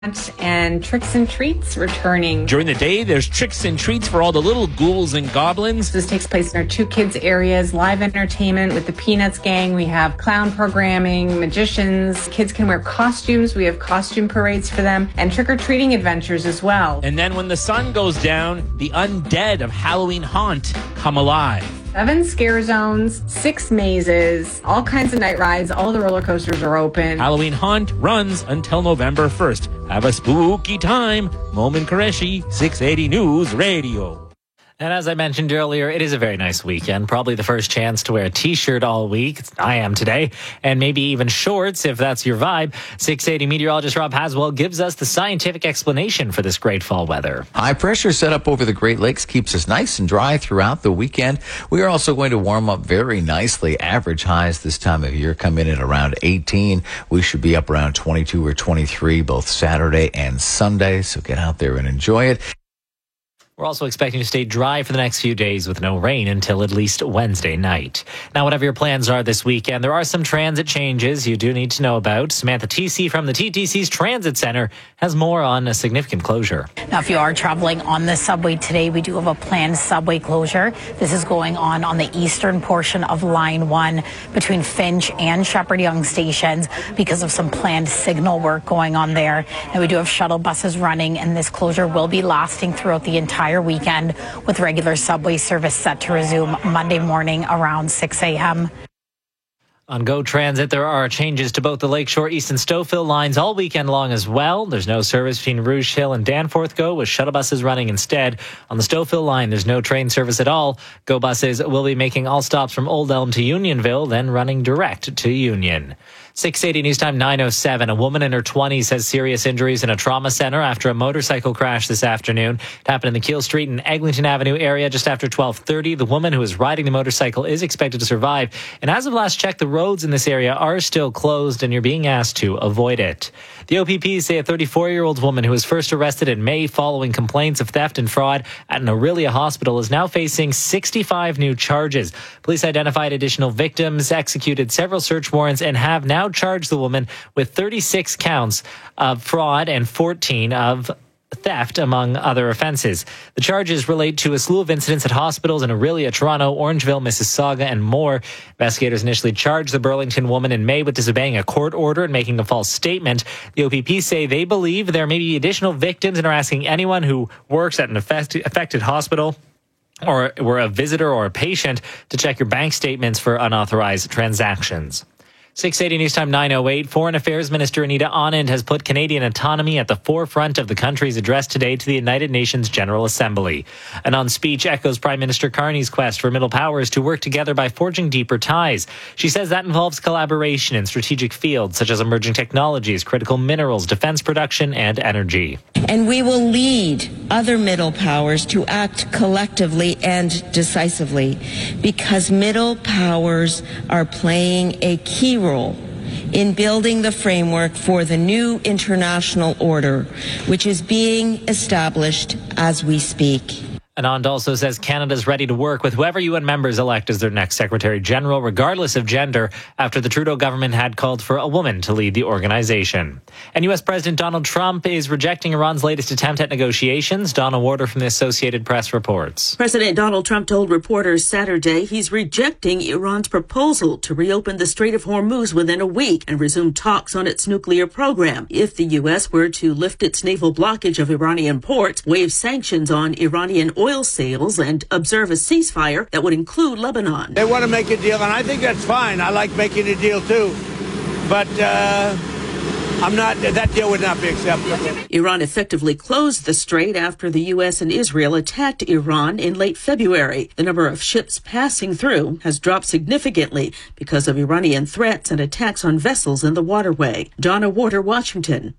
and Tricks and Treats returning. During the day, there's tricks and treats for all the little ghouls and goblins. This takes place in our two kids areas, live entertainment with the Peanuts gang. We have clown programming, magicians. Kids can wear costumes. We have costume parades for them and trick-or-treating adventures as well. And then when the sun goes down, the undead of Halloween Haunt come alive. 7 scare zones, 6 mazes, all kinds of night rides. All the roller coasters are open. Halloween Haunt runs until November 1st. Have a spooky time. Momin Qureshi, 680 News Radio. And as I mentioned earlier, it is a very nice weekend. Probably the first chance to wear a T-shirt all week. I am today. And maybe even shorts if that's your vibe. 680 meteorologist Rob Haswell gives us the scientific explanation for this great fall weather. High pressure set up over the Great Lakes keeps us nice and dry throughout the weekend. We are also going to warm up very nicely. Average highs this time of year come in at around 18. We should be up around 22 or 23 both Saturday and Sunday. So get out there and enjoy it. We're also expecting to stay dry for the next few days with no rain until at least Wednesday night. Now, whatever your plans are this weekend, there are some transit changes you do need to know about. Samantha TC from the TTC's Transit Center has more on a significant closure. Now, if you are traveling on the subway today, we do have a planned subway closure. This is going on the eastern portion of Line 1 between Finch and Shepherd Young stations because of some planned signal work going on there. And we do have shuttle buses running, and this closure will be lasting throughout the entire weekend with regular subway service set to resume Monday morning around 6 a.m. On GO Transit, there are changes to both the Lakeshore East and Stouffville lines all weekend long as well. There's no service between Rouge Hill and Danforth GO, with shuttle buses running instead. On the Stouffville line, there's no train service at all. GO buses will be making all stops from Old Elm to Unionville, then running direct to Union. 680 News Time 9:07. A woman in her 20s has serious injuries in a trauma center after a motorcycle crash this afternoon. It happened in the Keele Street and Eglinton Avenue area just after 12:30. The woman who was riding the motorcycle is expected to survive. And as of last check, the roads in this area are still closed and you're being asked to avoid it. The OPPs say a 34-year-old woman who was first arrested in May following complaints of theft and fraud at an Aurelia hospital is now facing 65 new charges. Police identified additional victims, executed several search warrants, and have now charged the woman with 36 counts of fraud and 14 of theft, among other offenses. The charges relate to a slew of incidents at hospitals in Aurelia, Toronto, Orangeville, Mississauga, and more. Investigators initially charged the Burlington woman in May with disobeying a court order and making a false statement. The OPP say they believe there may be additional victims and are asking anyone who works at an affected hospital or were a visitor or a patient to check your bank statements for unauthorized transactions. 680 News Time 9:08. Foreign Affairs Minister Anita Anand has put Canadian autonomy at the forefront of the country's address today to the United Nations General Assembly. Anand's speech echoes Prime Minister Carney's quest for middle powers to work together by forging deeper ties. She says that involves collaboration in strategic fields such as emerging technologies, critical minerals, defense production, and energy. And we will lead other middle powers to act collectively and decisively because middle powers are playing a key role in building the framework for the new international order, which is being established as we speak. Anand also says Canada's ready to work with whoever UN members elect as their next Secretary General, regardless of gender, after the Trudeau government had called for a woman to lead the organization. And U.S. President Donald Trump is rejecting Iran's latest attempt at negotiations. Donna Warder from the Associated Press reports. President Donald Trump told reporters Saturday he's rejecting Iran's proposal to reopen the Strait of Hormuz within a week and resume talks on its nuclear program. If the U.S. were to lift its naval blockage of Iranian ports, waive sanctions on Iranian oil sales, and observe a ceasefire that would include Lebanon. They want to make a deal, and I think that's fine. I like making a deal too. But that deal would not be acceptable. Iran effectively closed the strait after the U.S. and Israel attacked Iran in late February. The number of ships passing through has dropped significantly because of Iranian threats and attacks on vessels in the waterway. Donna Warder, Washington.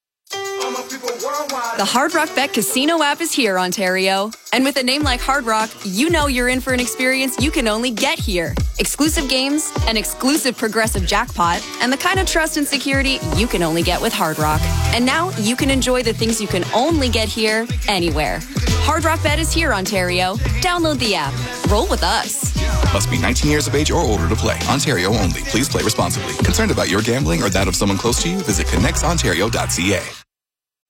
The Hard Rock Bet Casino app is here, Ontario. And with a name like Hard Rock, you know you're in for an experience you can only get here. Exclusive games, an exclusive progressive jackpot, and the kind of trust and security you can only get with Hard Rock. And now you can enjoy the things you can only get here, anywhere. Hard Rock Bet is here, Ontario. Download the app. Roll with us. Must be 19 years of age or older to play. Ontario only. Please play responsibly. Concerned about your gambling or that of someone close to you? Visit connectsontario.ca.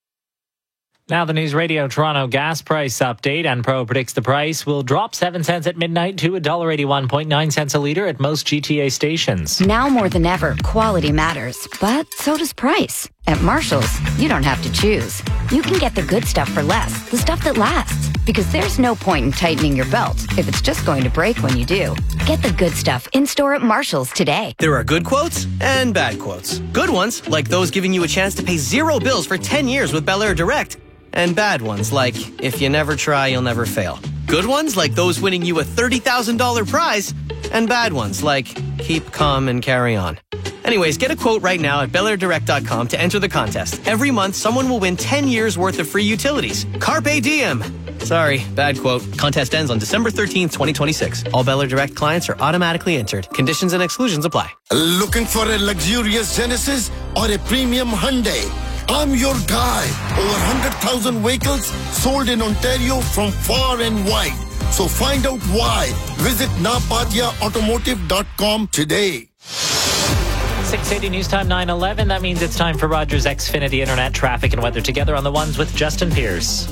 Now the News Radio Toronto gas price update. Enpro predicts the price will drop 7 cents at midnight to $1.81.9 a litre at most GTA stations. Now more than ever, quality matters, but so does price. At Marshall's, you don't have to choose. You can get the good stuff for less, the stuff that lasts. Because there's no point in tightening your belt if it's just going to break when you do. Get the good stuff in-store at Marshall's today. There are good quotes and bad quotes. Good ones, like those giving you a chance to pay zero bills for 10 years with Bel Air Direct. And bad ones, like, if you never try, you'll never fail. Good ones, like those winning you a $30,000 prize. And bad ones, like, keep calm and carry on. Anyways, get a quote right now at BelAirDirect.com to enter the contest. Every month, someone will win 10 years worth of free utilities. Carpe diem. Sorry, bad quote. Contest ends on December 13th, 2026. All Bel Air Direct clients are automatically entered. Conditions and exclusions apply. Looking for a luxurious Genesis or a premium Hyundai? I'm your guy. Over 100,000 vehicles sold in Ontario from far and wide. So find out why. Visit napatiaautomotive.com today. 680 News Time 9:11. That means it's time for Rogers Xfinity Internet traffic and weather together on the ones with Justin Pierce.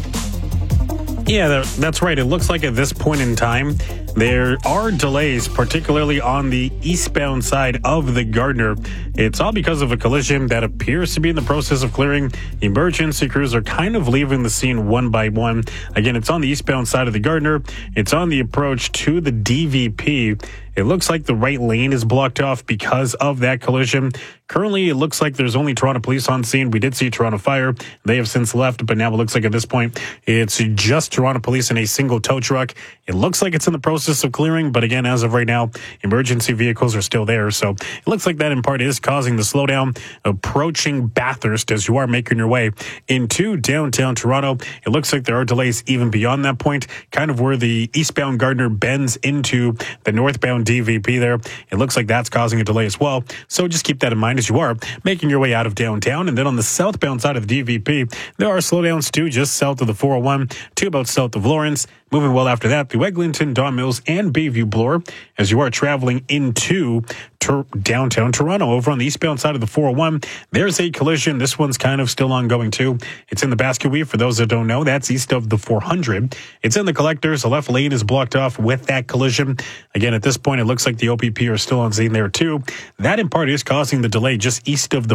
Yeah, that's right. It looks like at this point in time, there are delays, particularly on the eastbound side of the Gardner. It's all because of a collision that appears to be in the process of clearing. Emergency crews are kind of leaving the scene one by one. Again, it's on the eastbound side of the Gardner. It's on the approach to the DVP. It looks like the right lane is blocked off because of that collision. Currently, it looks like there's only Toronto police on scene. We did see Toronto Fire. They have since left, but now it looks like at this point, it's just Toronto police in a single tow truck. It looks like it's in the process of clearing, but again, as of right now, emergency vehicles are still there. So it looks like that in part is causing the slowdown approaching Bathurst as you are making your way into downtown Toronto. It looks like there are delays even beyond that point, kind of where the eastbound Gardner bends into the northbound DVP there. It looks like that's causing a delay as well. So just keep that in mind as you are making your way out of downtown. And then on the southbound side of the DVP, there are slowdowns too, just south of the 401 to about south of Lawrence. Moving well after that through Eglinton, Don Mills, and Bayview Bloor as you are traveling into downtown Toronto. Over on the eastbound side of the 401, there's a collision. This one's kind of still ongoing too. It's in the Basket Weave. For those that don't know, that's east of the 400. It's in the Collectors. The left lane is blocked off with that collision. Again, at this point, it looks like the OPP are still on scene there too. That in part is causing the delay just east of the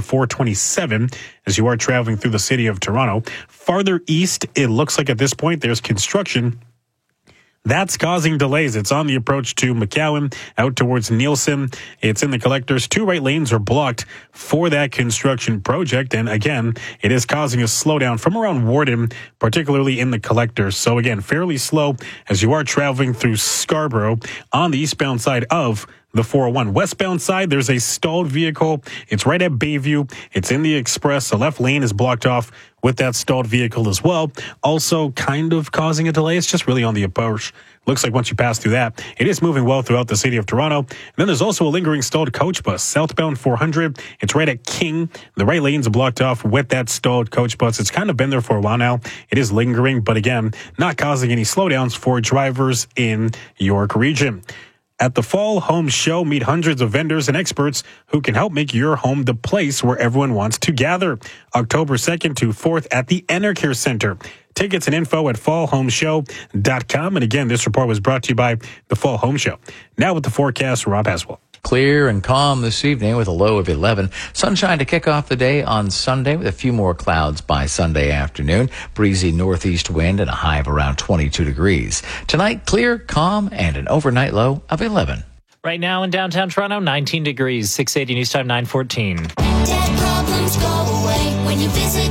427 as you are traveling through the city of Toronto. Farther east, it looks like at this point there's construction. That's causing delays. It's on the approach to McCowan, out towards Nielsen. It's in the Collectors. Two right lanes are blocked for that construction project. And again, it is causing a slowdown from around Warden, particularly in the Collectors. So again, fairly slow as you are traveling through Scarborough on the eastbound side of the 401. Westbound side, there's a stalled vehicle. It's right at Bayview. It's in the Express. The left lane is blocked off with that stalled vehicle as well. Also kind of causing a delay. It's just really on the approach. Looks like once you pass through that, it is moving well throughout the city of Toronto. And then there's also a lingering stalled coach bus, southbound 400. It's right at King. The right lanes are blocked off with that stalled coach bus. It's kind of been there for a while now. It is lingering, but again, not causing any slowdowns for drivers in York region. At the Fall Home Show, meet hundreds of vendors and experts who can help make your home the place where everyone wants to gather. October 2nd to 4th at the Enercare Center. Tickets and info at fallhomeshow.com. And again, this report was brought to you by the Fall Home Show. Now with the forecast, Rob Haswell. Clear and calm this evening with a low of 11. Sunshine to kick off the day on Sunday with a few more clouds by Sunday afternoon. Breezy northeast wind and a high of around 22 degrees. Tonight, clear, calm, and an overnight low of 11. Right now in downtown Toronto, 19 degrees, 680 News Time 9:14. Debt problems go away when you visit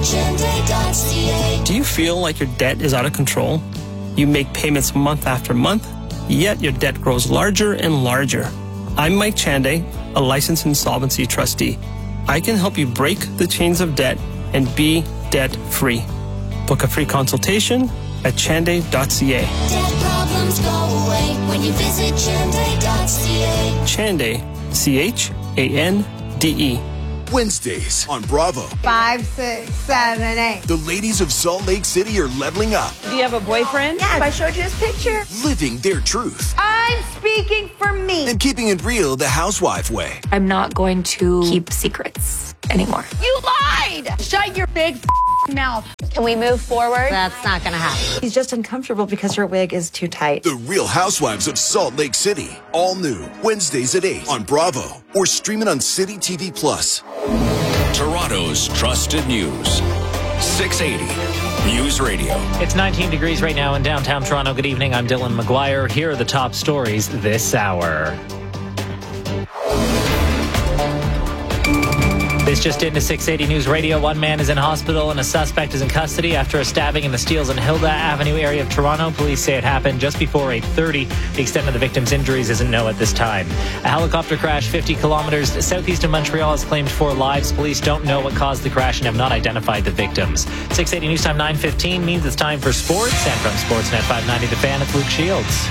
Chande.ca. Do you feel like your debt is out of control? You make payments month after month, yet your debt grows larger and larger. I'm Mike Chande, a licensed insolvency trustee. I can help you break the chains of debt and be debt-free. Book a free consultation at chande.ca. Debt problems go away when you visit Chande.ca. Chande, C-H-A-N-D-E. Wednesdays on Bravo. 5, 6, 7, 8. The ladies of Salt Lake City are leveling up. Do you have a boyfriend? Yes. I showed you his picture. Living their truth. I'm speaking for me. And keeping it real the housewife way. I'm not going to keep secrets anymore. You lied! Shut your big mouth. Can we move forward? That's not going to happen. He's just uncomfortable because her wig is too tight. The Real Housewives of Salt Lake City. All new Wednesdays at 8 on Bravo or streaming on City TV Plus. Toronto's trusted news. 680 News Radio. It's 19 degrees right now in downtown Toronto. Good evening. I'm Dylan McGuire. Here are the top stories this hour. This just into 680 News Radio. One man is in hospital and a suspect is in custody after a stabbing in the Steeles and Hilda Avenue area of Toronto. Police say it happened just before 8:30. The extent of the victim's injuries isn't known at this time. A helicopter crash 50 kilometers southeast of Montreal has claimed 4 lives. Police don't know what caused the crash and have not identified the victims. 680 News Time 9:15 means it's time for sports. And from Sportsnet 590 The Fan, it's Luke Shields.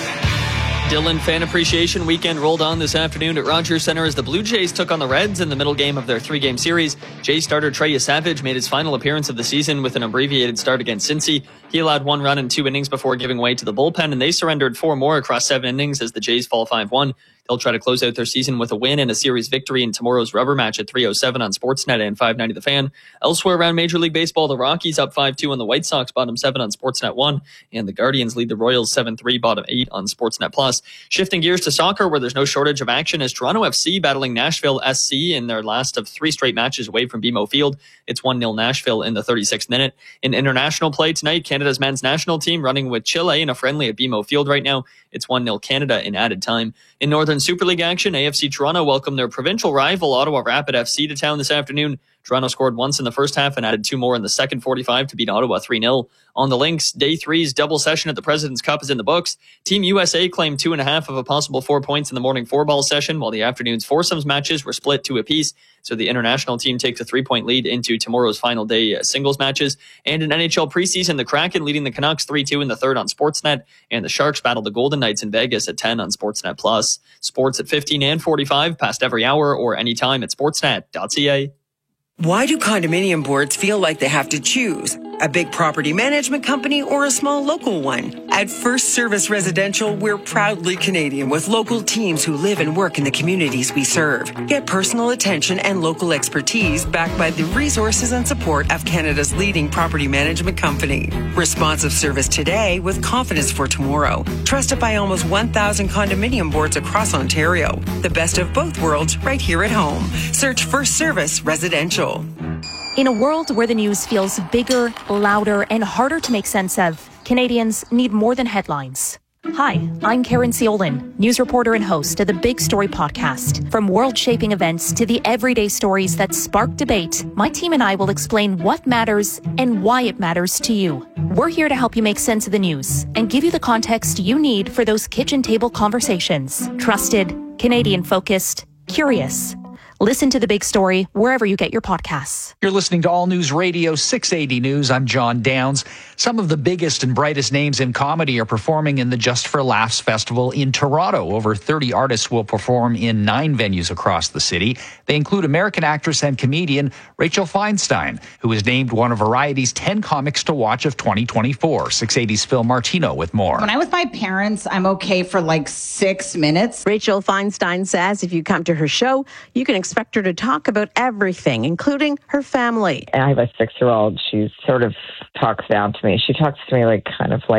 Dylan, Fan Appreciation Weekend rolled on this afternoon at Rogers Centre as the Blue Jays took on the Reds in the middle game of their 3-game series. Jays starter Trey Savage made his final appearance of the season with an abbreviated start against Cincy. He allowed 1 run in 2 innings before giving way to the bullpen, and they surrendered 4 more across 7 innings as the Jays fall 5-1. They'll try to close out their season with a win and a series victory in tomorrow's rubber match at 3:07 on Sportsnet and 590 The Fan. Elsewhere around Major League Baseball, the Rockies up 5-2 on the White Sox, bottom 7 on Sportsnet 1, and the Guardians lead the Royals 7-3, bottom 8 on Sportsnet Plus. Shifting gears to soccer, where there's no shortage of action, as Toronto FC battling Nashville SC in their last of 3 straight matches away from BMO Field. It's 1-0 Nashville in the 36th minute. In international play tonight, Canada's men's national team running with Chile in a friendly at BMO Field right now. It's 1-0 Canada in added time. In Northern Super League action, AFC Toronto welcomed their provincial rival Ottawa Rapid FC to town this afternoon. Toronto scored once in the first half and added 2 more in the second 45 to beat Ottawa 3-0. On the links, Day 3's double session at the President's Cup is in the books. Team USA claimed 2.5 of a possible 4 points in the morning 4-ball session, while the afternoon's foursomes matches were split 2 apiece. So the international team takes a 3-point lead into tomorrow's final day singles matches. And in NHL preseason, the Kraken leading the Canucks 3-2 in the third on Sportsnet, and the Sharks battle the Golden Knights in Vegas at 10 on Sportsnet Plus. Sports at 15 and 45, past every hour or anytime at sportsnet.ca. Why do condominium boards feel like they have to choose? A big property management company or a small local one? At First Service Residential, we're proudly Canadian with local teams who live and work in the communities we serve. Get personal attention and local expertise backed by the resources and support of Canada's leading property management company. Responsive service today with confidence for tomorrow. Trusted by almost 1,000 condominium boards across Ontario. The best of both worlds right here at home. Search First Service Residential. In a world where the news feels bigger, louder, and harder to make sense of, Canadians need more than headlines. Hi, I'm Karen Ciolin, news reporter and host of the Big Story podcast. From world-shaping events to the everyday stories that spark debate, my team and I will explain what matters and why it matters to you. We're here to help you make sense of the news and give you the context you need for those kitchen table conversations. Trusted, Canadian-focused, curious. Listen to The Big Story wherever you get your podcasts. You're listening to All News Radio 680 News. I'm John Downs. Some of the biggest and brightest names in comedy are performing in the Just for Laughs Festival in Toronto. Over 30 artists will perform in 9 venues across the city. They include American actress and comedian Rachel Feinstein, who is named one of Variety's 10 comics to watch of 2024. 680's Phil Martino with more. When I'm with my parents, I'm okay for like 6 minutes. Rachel Feinstein says if you come to her show, you can expect her to talk about everything, including her family. I have a 6-year-old. She sort of talks down to me. She talks to me like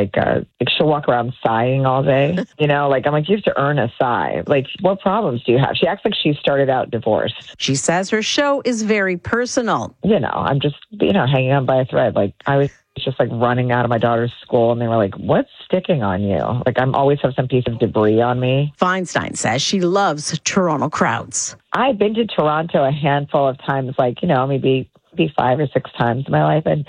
she'll walk around sighing all day. You know, like I'm like, you have to earn a sigh. Like, what problems do you have? She acts like she started out divorced. She says her show is very personal. You know, I'm just, hanging on by a thread. Like I was just like running out of my daughter's school and they were like, what's sticking on you? Like I'm always have some piece of debris on me. Feinstein says she loves Toronto crowds. I've been to Toronto a handful of times, maybe 5 or 6 times in my life. And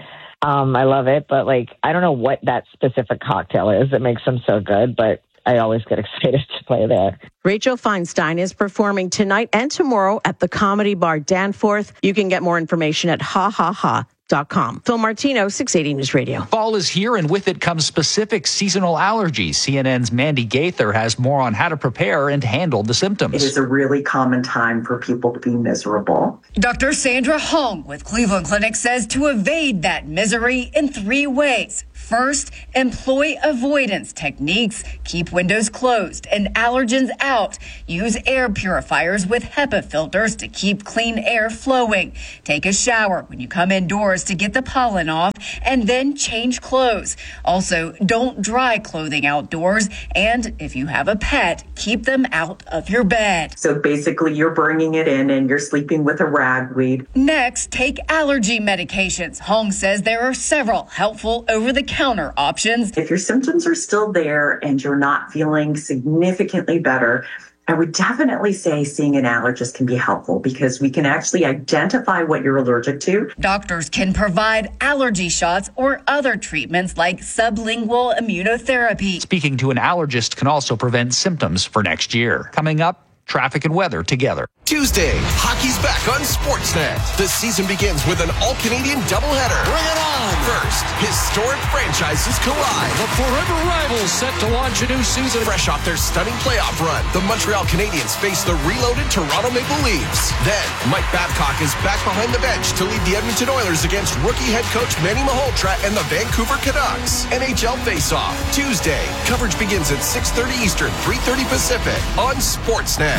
I love it. But I don't know what that specific cocktail is that makes them so good, but I always get excited to play there. Rachel Feinstein is performing tonight and tomorrow at the Comedy Bar Danforth. You can get more information at hahaha.com. Phil Martino, 680 News Radio. Fall is here, and with it comes specific seasonal allergies. CNN's Mandy Gaither has more on how to prepare and handle the symptoms. It is a really common time for people to be miserable. Dr. Sandra Hong with Cleveland Clinic says to evade that misery in 3 ways. First, employ avoidance techniques. Keep windows closed and allergens out. Use air purifiers with HEPA filters to keep clean air flowing. Take a shower when you come indoors to get the pollen off, and then change clothes. Also, don't dry clothing outdoors, and if you have a pet, keep them out of your bed. So basically, you're bringing it in and you're sleeping with a ragweed. Next, take allergy medications. Hong says there are several helpful over-the-counter options. If your symptoms are still there and you're not feeling significantly better, I would definitely say seeing an allergist can be helpful because we can actually identify what you're allergic to. Doctors can provide allergy shots or other treatments like sublingual immunotherapy. Speaking to an allergist can also prevent symptoms for next year. Coming up, traffic and weather together. Tuesday, hockey's back on Sportsnet. The season begins with an all-Canadian doubleheader. Bring it on! First, historic franchises collide. The forever rivals set to launch a new season. Fresh off their stunning playoff run, the Montreal Canadiens face the reloaded Toronto Maple Leafs. Then, Mike Babcock is back behind the bench to lead the Edmonton Oilers against rookie head coach Manny Malhotra and the Vancouver Canucks. NHL face-off, Tuesday. Coverage begins at 6:30 Eastern, 3:30 Pacific on Sportsnet.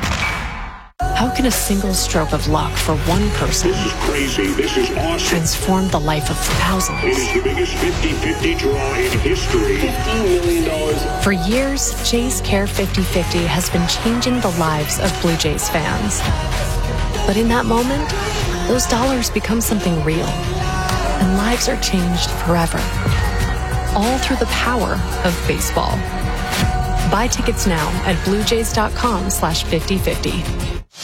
How can a single stroke of luck for one person This is crazy. This is awesome. transform the life of thousands? It is the biggest 50-50 draw in history. $15 million. For years, Jays Care 50/50 has been changing the lives of Blue Jays fans. But in that moment, those dollars become something real, and lives are changed forever. All through the power of baseball. Buy tickets now at bluejays.com/5050.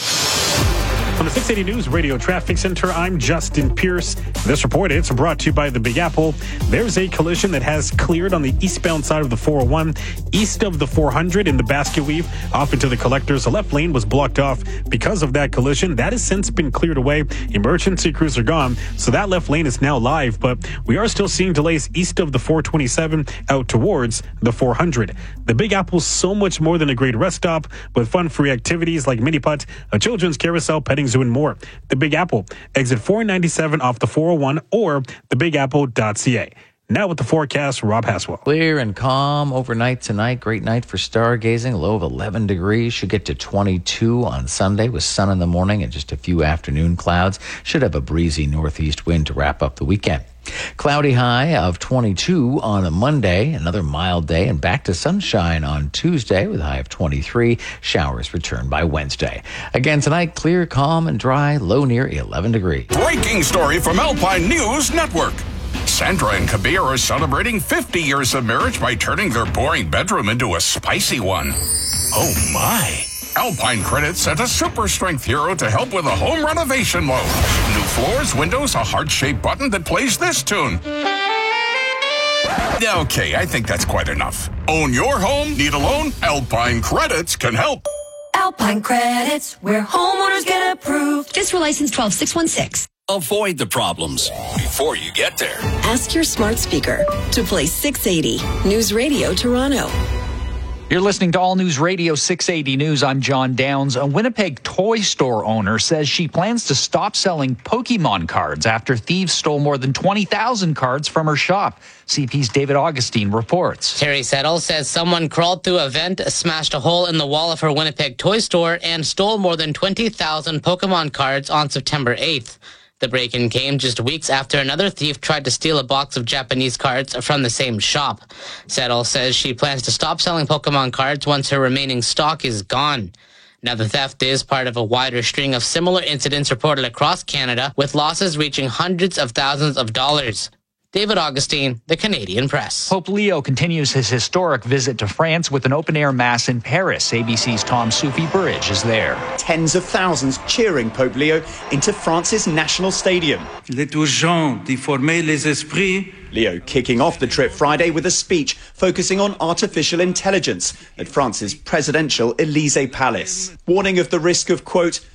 On the 680 News Radio Traffic Center, I'm Justin Pierce. This report is brought to you by the Big Apple. There's a collision that has cleared on the eastbound side of the 401, east of the 400 in the basket weave, off into the collectors. The left lane was blocked off because of that collision. That has since been cleared away. Emergency crews are gone, so that left lane is now live, but we are still seeing delays east of the 427 out towards the 400. The Big Apple's so much more than a great rest stop with fun-free activities like mini putt, a children's carousel, petting zoo, and more. The Big Apple, exit 497 off the 401 or thebigapple.ca. Now with the forecast, Rob Haswell. Clear and calm overnight tonight. Great night for stargazing. Low of 11 degrees. Should get to 22 on Sunday with sun in the morning and just a few afternoon clouds. Should have a breezy northeast wind to wrap up the weekend. Cloudy high of 22 on a Monday, another mild day, and back to sunshine on Tuesday with a high of 23. Showers return by Wednesday. Again tonight, clear, calm, and dry, low near 11 degrees. Breaking story from Alpine News Network. Sandra and Kabir are celebrating 50 years of marriage by turning their boring bedroom into a spicy one. Oh my. Alpine Credit sent a super strength hero to help with a home renovation loan. New floors, windows, a heart-shaped button that plays this tune. Okay, I think that's quite enough. Own your home? Need a loan? Alpine Credits can help. Alpine Credits, where homeowners get approved. Fiscal license 12616. Avoid the problems before you get there. Ask your smart speaker to play 680 News Radio Toronto. You're listening to All News Radio 680 News. I'm John Downs. A Winnipeg toy store owner says she plans to stop selling Pokemon cards after thieves stole more than 20,000 cards from her shop. CP's David Augustine reports. Terry Settle says someone crawled through a vent, smashed a hole in the wall of her Winnipeg toy store, and stole more than 20,000 Pokemon cards on September 8th. The break-in came just weeks after another thief tried to steal a box of Japanese cards from the same shop. Settle says she plans to stop selling Pokemon cards once her remaining stock is gone. Now, the theft is part of a wider string of similar incidents reported across Canada, with losses reaching hundreds of thousands of dollars. David Augustine, The Canadian Press. Pope Leo continues his historic visit to France with an open-air mass in Paris. ABC's Tom Soufi Burridge is there. Tens of thousands cheering Pope Leo into France's national stadium. Il est urgent d'y former les esprits. Leo kicking off the trip Friday with a speech focusing on artificial intelligence at France's presidential Élysée Palace, warning of the risk of, quote,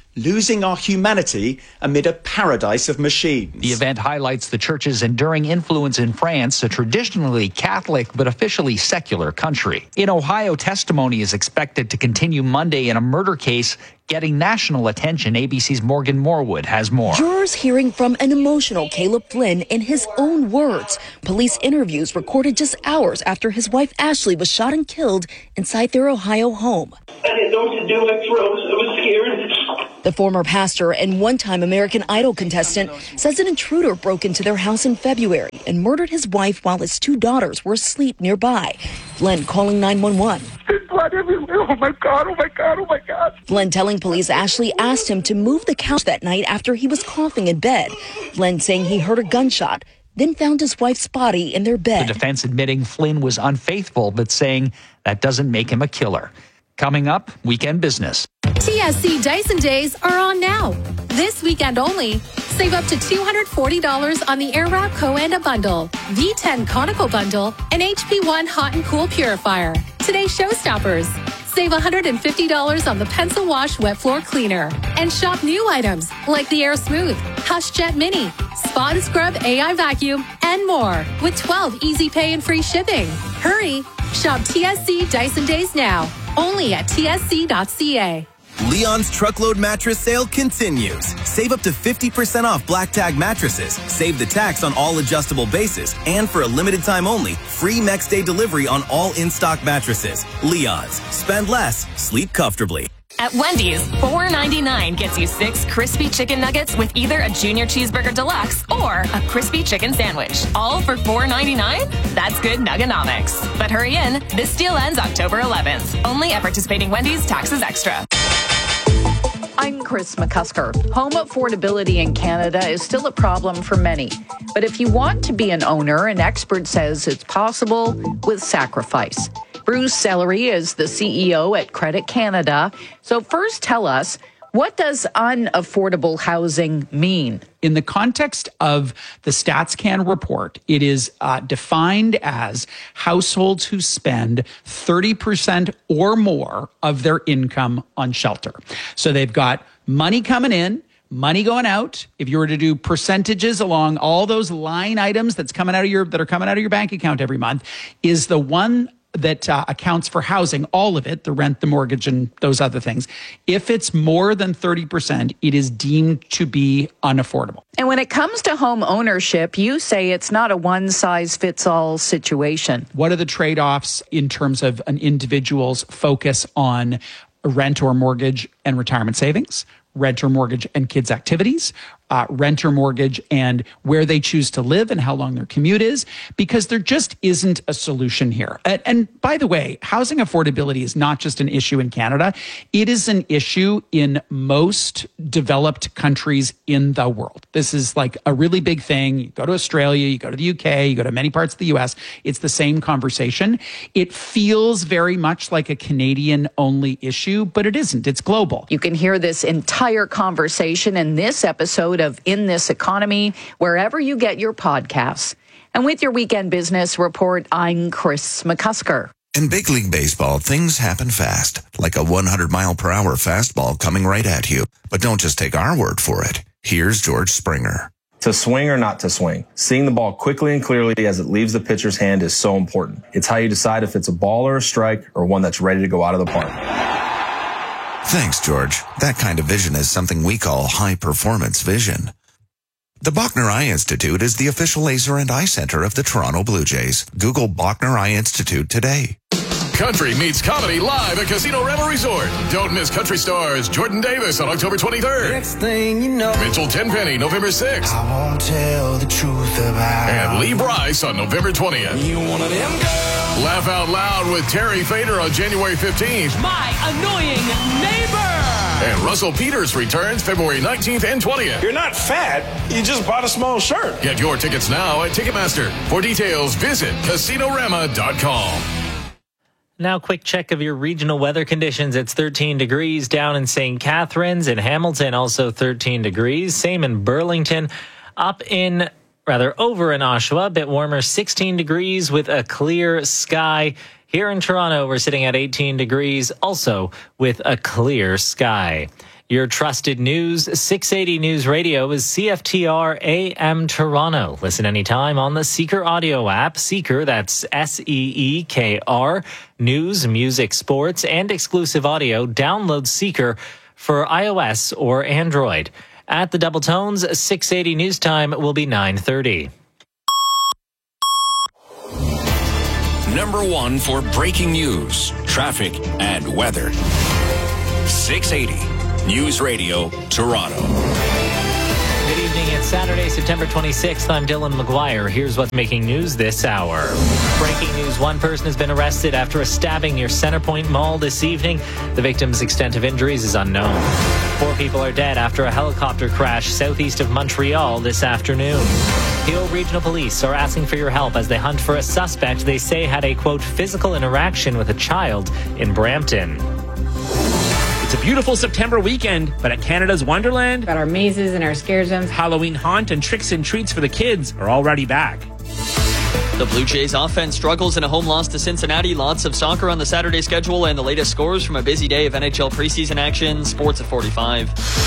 losing our humanity amid a paradise of machines. The event highlights the church's enduring influence in France, a traditionally Catholic but officially secular country. In Ohio, testimony is expected to continue Monday in a murder case getting national attention. ABC's Morgan Morwood has more. Jurors hearing from an emotional Caleb Flynn in his own words. Police interviews recorded just hours after his wife Ashley was shot and killed inside their Ohio home. I didn't know what to do. I was scared. The former pastor and one-time American Idol contestant says an intruder broke into their house in February and murdered his wife while his 2 daughters were asleep nearby. Flynn calling 911. There's blood everywhere. Oh my God, oh my God, oh my God. Flynn telling police Ashley asked him to move the couch that night after he was coughing in bed. Flynn saying he heard a gunshot, then found his wife's body in their bed. The defense admitting Flynn was unfaithful, but saying that doesn't make him a killer. Coming up, weekend business. TSC Dyson Days are on now. This weekend only. Save up to $240 on the Airwrap Coanda bundle, V10 Conical bundle, and HP1 Hot and Cool Purifier. Today's showstoppers. Save $150 on the Pencil Wash Wet Floor Cleaner. And shop new items like the Air Smooth, Hush Jet Mini, Spot and Scrub AI Vacuum, and more with 12 easy pay and free shipping. Hurry! Shop TSC Dyson Days now, only at tsc.ca. Leon's truckload mattress sale continues. Save up to 50% off Black Tag mattresses. Save the tax on all adjustable bases. And for a limited time only, free next day delivery on all in-stock mattresses. Leon's. Spend less. Sleep comfortably. At Wendy's, $4.99 gets you 6 crispy chicken nuggets with either a Junior Cheeseburger Deluxe or a crispy chicken sandwich. All for $4.99? That's good nuggonomics. But hurry in. This deal ends October 11th. Only at participating Wendy's. Taxes extra. I'm Chris McCusker. Home affordability in Canada is still a problem for many. But if you want to be an owner, an expert says it's possible with sacrifice. Bruce Sellery is the CEO at Credit Canada. So first tell us, what does unaffordable housing mean? In the context of the StatsCan report, it is defined as households who spend 30% or more of their income on shelter. So they've got money coming in, money going out. If you were to do percentages along all those line items that are coming out of your bank account every month, is the one that accounts for housing, all of it, the rent, the mortgage, and those other things. If it's more than 30%, it is deemed to be unaffordable. And when it comes to home ownership, you say it's not a one-size-fits-all situation. What are the trade-offs in terms of an individual's focus on rent or mortgage and retirement savings, rent or mortgage and kids' activities, rent or mortgage and where they choose to live and how long their commute is, because there just isn't a solution here. And by the way, housing affordability is not just an issue in Canada. It is an issue in most developed countries in the world. This is like a really big thing. You go to Australia, you go to the UK, you go to many parts of the US, it's the same conversation. It feels very much like a Canadian-only issue, but it isn't. It's global. You can hear this entire conversation in this episode of In This Economy, wherever you get your podcasts. And with your weekend business report, I'm Chris McCusker. In big league baseball, things happen fast, like a 100-mile-per-hour fastball coming right at you. But don't just take our word for it. Here's George Springer. To swing or not to swing, seeing the ball quickly and clearly as it leaves the pitcher's hand is so important. It's how you decide if it's a ball or a strike or one that's ready to go out of the park. Thanks, George. That kind of vision is something we call high-performance vision. The Bachner Eye Institute is the official laser and eye center of the Toronto Blue Jays. Google Bachner Eye Institute today. Country meets comedy live at Casino Rebel Resort. Don't miss country stars Jordan Davis on October 23rd. Next thing you know, Mitchell Tenpenny, November 6th. I won't tell the truth about. And Lee Bryce on November 20th. You one of them girls. Laugh out loud with Terry Fader on January 15th. My annoying neighbor. And Russell Peters returns February 19th and 20th. You're not fat. You just bought a small shirt. Get your tickets now at Ticketmaster. For details, visit CasinoRama.com. Now, quick check of your regional weather conditions. It's 13 degrees down in St. Catharines. In Hamilton, also 13 degrees. Same in Burlington. Over in Oshawa, a bit warmer, 16 degrees with a clear sky. Here in Toronto, we're sitting at 18 degrees, also with a clear sky. Your trusted news, 680 News Radio is CFTR AM Toronto. Listen anytime on the Seeker audio app. Seeker, that's SEEKR. News, music, sports, and exclusive audio. Download Seeker for iOS or Android. At the Double Tones, 680 News Time will be 9:30. Number one for breaking news, traffic, and weather. 680 News Radio, Toronto. Good evening. It's Saturday, September 26th. I'm Dylan McGuire. Here's what's making news this hour. Breaking news. One person has been arrested after a stabbing near Centrepoint Mall this evening. The victim's extent of injuries is unknown. 4 people are dead after a helicopter crash southeast of Montreal this afternoon. Peel Regional Police are asking for your help as they hunt for a suspect they say had a, quote, physical interaction with a child in Brampton. It's a beautiful September weekend, but at Canada's Wonderland, got our mazes and our scare zones. Halloween haunt and tricks and treats for the kids are already back. The Blue Jays offense struggles in a home loss to Cincinnati. Lots of soccer on the Saturday schedule and the latest scores from a busy day of NHL preseason action. Sports at 45.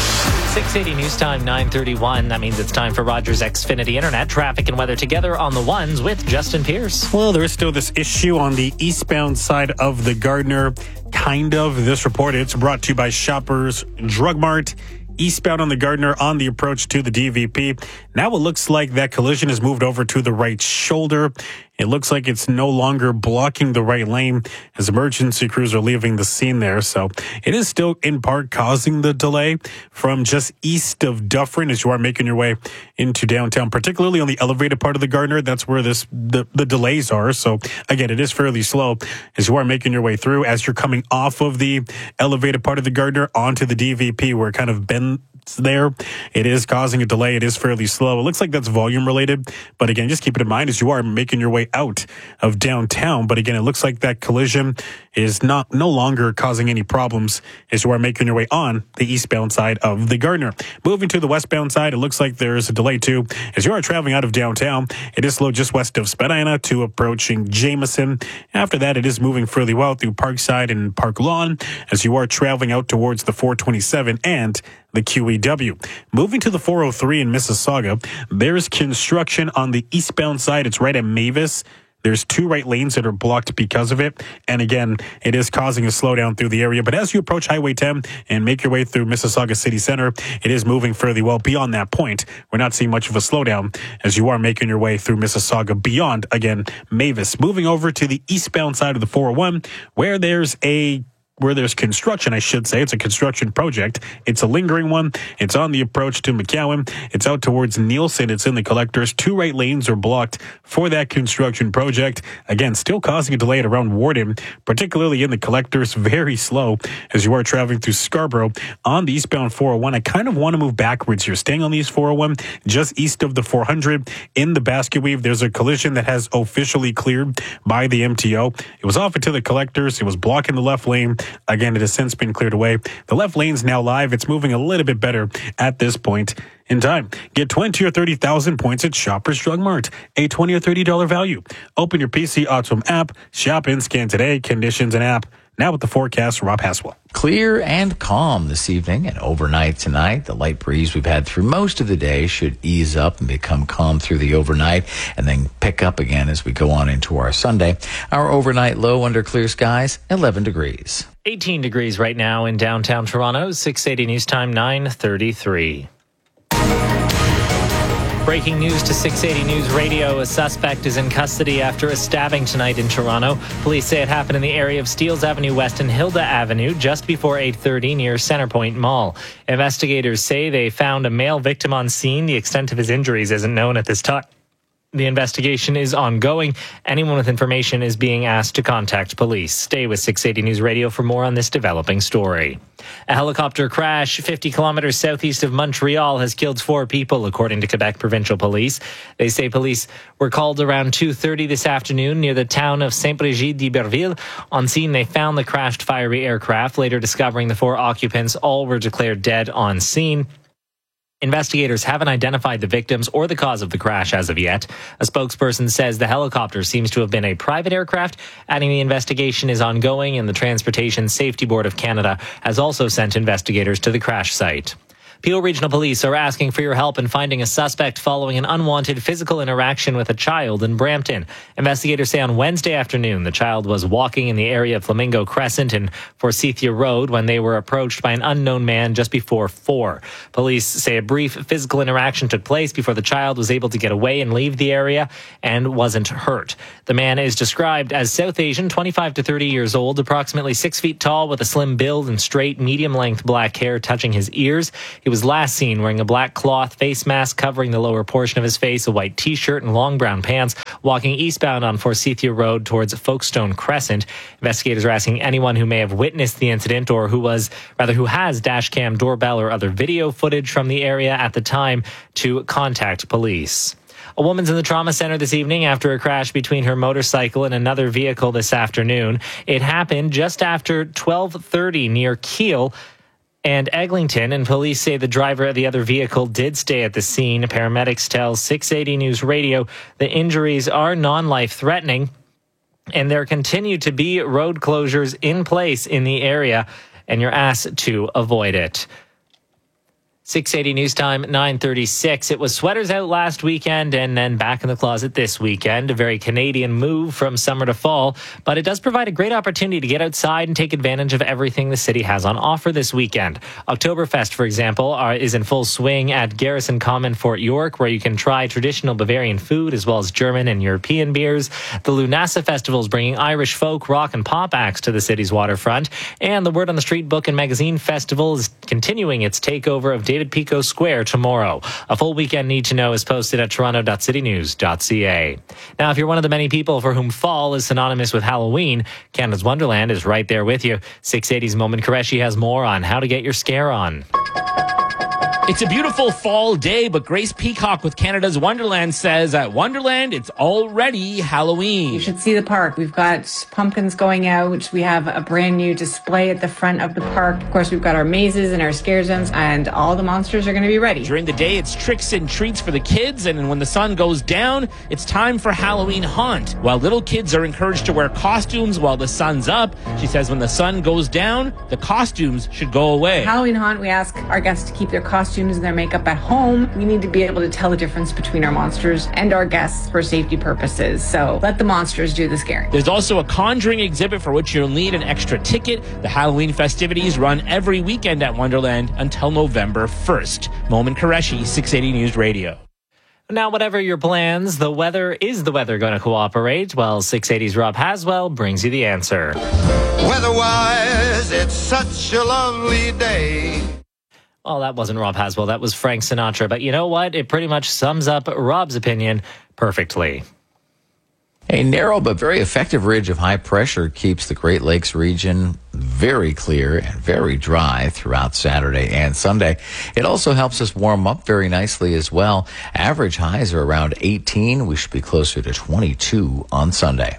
680 News Time, 9:31. That means it's time for Rogers Xfinity Internet. Traffic and weather together on the ones with Justin Pierce. Well, there is still this issue on the eastbound side of the Gardiner. Kind of. This report, it's brought to you by Shoppers Drug Mart. Eastbound on the Gardiner on the approach to the DVP. Now it looks like that collision has moved over to the right shoulder. It looks like it's no longer blocking the right lane as emergency crews are leaving the scene there. So it is still in part causing the delay from just east of Dufferin as you are making your way into downtown, particularly on the elevated part of the Gardiner. That's where the delays are. So again, it is fairly slow as you are making your way through. As you're coming off of the elevated part of the Gardiner onto the DVP where it kind of bends there, it is causing a delay. It is fairly slow. It looks like that's volume related, but again, just keep it in mind as you are making your way out of downtown. But again, it looks like that collision is no longer causing any problems as you are making your way on the eastbound side of the Gardiner. Moving to the westbound side, it looks like there's a delay too as you are traveling out of downtown. It is slow just west of Spadina to approaching Jameson. After that, it is moving fairly well through Parkside and Park Lawn as you are traveling out towards the 427 and the QEW. Moving to the 403 in Mississauga, there's construction on the eastbound side. It's right at Mavis. There's 2 right lanes that are blocked because of it. And again, it is causing a slowdown through the area. But as you approach Highway 10 and make your way through Mississauga City Center, it is moving fairly well. Beyond that point, we're not seeing much of a slowdown as you are making your way through Mississauga beyond, again, Mavis. Moving over to the eastbound side of the 401, where there's construction, I should say. It's a construction project. It's a lingering one. It's on the approach to McCowan. It's out towards Nielsen. It's in the collectors. 2 right lanes are blocked for that construction project. Again, still causing a delay at around Warden, particularly in the collectors. Very slow as you are traveling through Scarborough on the eastbound 401. I kind of want to move backwards here. Staying on the East 401, just east of the 400 in the Basket Weave, there's a collision that has officially cleared by the MTO. It was off into the collectors. It was blocking the left lane. Again, it has since been cleared away. The left lane's now live. It's moving a little bit better at this point in time. Get 20 or 30,000 points at Shoppers Drug Mart. A $20 or $30 value. Open your PC Autumn app. Shop and scan today. Conditions and app. Now with the forecast, Rob Haswell. Clear and calm this evening and overnight tonight. The light breeze we've had through most of the day should ease up and become calm through the overnight and then pick up again as we go on into our Sunday. Our overnight low under clear skies, 11 degrees. 18 degrees right now in downtown Toronto. 680 News Time, 9:33. Breaking news to 680 News Radio. A suspect is in custody after a stabbing tonight in Toronto. Police say it happened in the area of Steeles Avenue West and Hilda Avenue just before 8:30 near Centrepoint Mall. Investigators say they found a male victim on scene. The extent of his injuries isn't known at this time. The investigation is ongoing. Anyone with information is being asked to contact police. Stay with 680 News Radio for more on this developing story. A helicopter crash 50 kilometers southeast of Montreal has killed 4 people, according to Quebec Provincial Police. They say police were called around 2:30 this afternoon near the town of Saint-Brigitte-d'Iberville. On scene, they found the crashed fiery aircraft, later discovering the 4 occupants all were declared dead on scene. Investigators haven't identified the victims or the cause of the crash as of yet. A spokesperson says the helicopter seems to have been a private aircraft, adding the investigation is ongoing and the Transportation Safety Board of Canada has also sent investigators to the crash site. Peel Regional Police are asking for your help in finding a suspect following an unwanted physical interaction with a child in Brampton. Investigators say on Wednesday afternoon, the child was walking in the area of Flamingo Crescent and Forsythia Road when they were approached by an unknown man just before 4. Police say a brief physical interaction took place before the child was able to get away and leave the area and wasn't hurt. The man is described as South Asian, 25 to 30 years old, approximately 6 feet tall with a slim build and straight, medium-length black hair touching his ears. He was last seen wearing a black cloth face mask covering the lower portion of his face, a white t-shirt and long brown pants, walking eastbound on Forsythia Road towards Folkestone Crescent. Investigators are asking anyone who may have witnessed the incident or who has dashcam, doorbell or other video footage from the area at the time to contact police. A woman's in the trauma center this evening after a crash between her motorcycle and another vehicle this afternoon. It happened just after 12:30 near Kiel and Eglinton, and police say the driver of the other vehicle did stay at the scene. Paramedics tell 680 News Radio the injuries are non-life-threatening, and there continue to be road closures in place in the area, and you're asked to avoid it. 680 News Time, 9:36. It was sweaters out last weekend and then back in the closet this weekend. A very Canadian move from summer to fall, but it does provide a great opportunity to get outside and take advantage of everything the city has on offer this weekend. Oktoberfest, for example, is in full swing at Garrison Common, Fort York, where you can try traditional Bavarian food as well as German and European beers. The Lunasa Festival is bringing Irish folk, rock, and pop acts to the city's waterfront. And the Word on the Street Book and Magazine Festival is continuing its takeover of David Pico Square tomorrow. A full weekend need to know is posted at toronto.citynews.ca. Now, if you're one of the many people for whom fall is synonymous with Halloween, Canada's Wonderland is right there with you. 680's Moment Qureshi has more on how to get your scare on. It's a beautiful fall day, but Grace Peacock with Canada's Wonderland says at Wonderland, it's already Halloween. You should see the park. We've got pumpkins going out. We have a brand new display at the front of the park. Of course, we've got our mazes and our scare zones, and all the monsters are going to be ready. During the day, it's tricks and treats for the kids, and when the sun goes down, it's time for Halloween Haunt. While little kids are encouraged to wear costumes while the sun's up, she says when the sun goes down, the costumes should go away. Halloween Haunt, we ask our guests to keep their costumes and their makeup at home. We need to be able to tell the difference between our monsters and our guests for safety purposes. So let the monsters do the scaring. There's also a conjuring exhibit for which you'll need an extra ticket. The Halloween festivities run every weekend at Wonderland until November 1st. Moment Qureshi, 680 News Radio. Now, whatever your plans, the weather going to cooperate? Well, 680's Rob Haswell brings you the answer. Weather-wise, it's such a lovely day. Well, that wasn't Rob Haswell. That was Frank Sinatra. But you know what? It pretty much sums up Rob's opinion perfectly. A narrow but very effective ridge of high pressure keeps the Great Lakes region very clear and very dry throughout Saturday and Sunday. It also helps us warm up very nicely as well. Average highs are around 18. We should be closer to 22 on Sunday.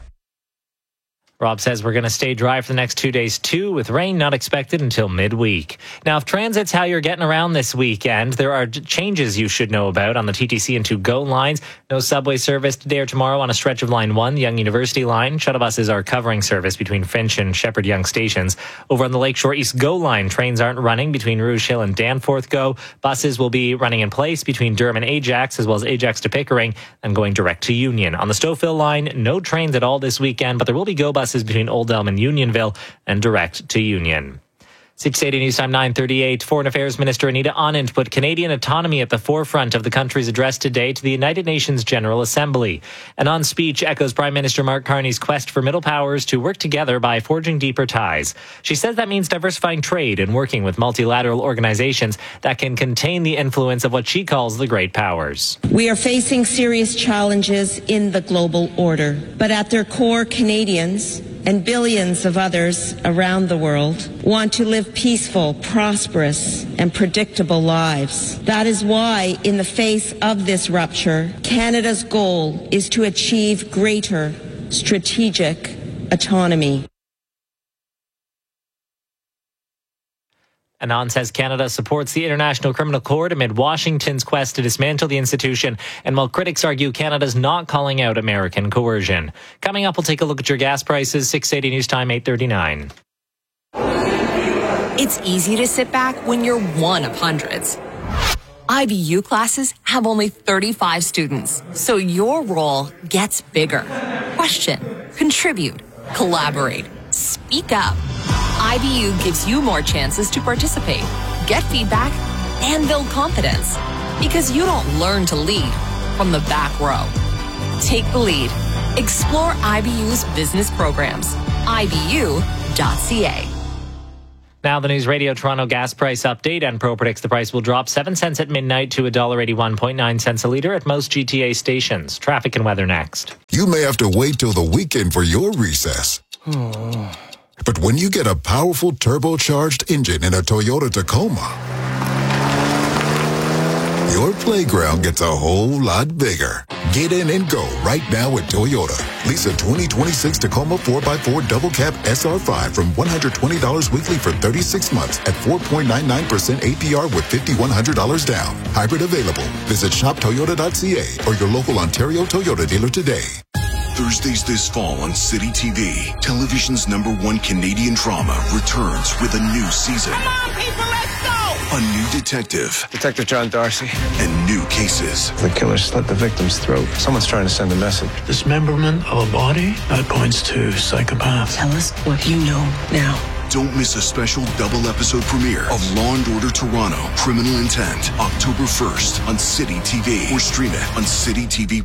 Rob says we're going to stay dry for the next 2 days, too, with rain not expected until midweek. Now, if transit's how you're getting around this weekend, there are changes you should know about on the TTC and 2 GO lines. No subway service today or tomorrow on a stretch of Line 1, the Yonge University line. Shuttle buses are covering service between Finch and Shepherd Yonge stations. Over on the Lakeshore East GO line, trains aren't running between Rouge Hill and Danforth GO. Buses will be running in place between Durham and Ajax, as well as Ajax to Pickering, and going direct to Union. On the Stouffville line, no trains at all this weekend, but there will be GO buses between Old Elm and Unionville and direct to Union. 680 News Time 9:38. Foreign Affairs Minister Anita Anand put Canadian autonomy at the forefront of the country's address today to the United Nations General Assembly. Anand's speech echoes Prime Minister Mark Carney's quest for middle powers to work together by forging deeper ties. She says that means diversifying trade and working with multilateral organizations that can contain the influence of what she calls the great powers. We are facing serious challenges in the global order, but at their core, Canadians and billions of others around the world want to live peaceful, prosperous, and predictable lives. That is why, in the face of this rupture, Canada's goal is to achieve greater strategic autonomy. Anand says Canada supports the International Criminal Court amid Washington's quest to dismantle the institution, and while critics argue Canada's not calling out American coercion. Coming up, we'll take a look at your gas prices. 680 News Time, 8:39. It's easy to sit back when you're one of hundreds. IBU classes have only 35 students, so your role gets bigger. Question, contribute, collaborate, speak up. IBU gives you more chances to participate, get feedback, and build confidence. Because you don't learn to lead from the back row. Take the lead. Explore IBU's business programs. IBU.ca. Now the News Radio Toronto gas price update. Enpro predicts the price will drop 7 cents at midnight to $1.81.9 a litre at most GTA stations. Traffic and weather next. You may have to wait till the weekend for your recess. But when you get a powerful turbocharged engine in a Toyota Tacoma, your playground gets a whole lot bigger. Get in and go right now at Toyota. Lease a 2026 Tacoma 4x4 double cab SR5 from $120 weekly for 36 months at 4.99% APR with $5,100 down. Hybrid available. Visit shoptoyota.ca or your local Ontario Toyota dealer today. Thursdays this fall on City TV, television's #1 Canadian drama returns with a new season. Come on, people, let's go! A new detective. Detective John Darcy. And new cases. The killer slit the victim's throat. Someone's trying to send a message. Dismemberment of a body? That points to psychopath. Tell us what you know now. Don't miss a special double-episode premiere of Law & Order Toronto, Criminal Intent, October 1st on City TV. Or stream it on City TV+.